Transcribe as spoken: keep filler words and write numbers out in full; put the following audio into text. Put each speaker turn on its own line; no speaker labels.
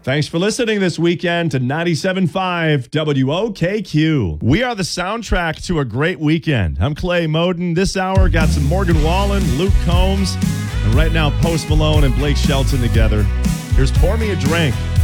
Thanks for listening this weekend to ninety-seven point five W O K Q. We are the soundtrack to a great weekend. I'm Clay Moden. This hour got some Morgan Wallen, Luke Combs, and right now Post Malone and Blake Shelton together. Here's Pour Me a Drink.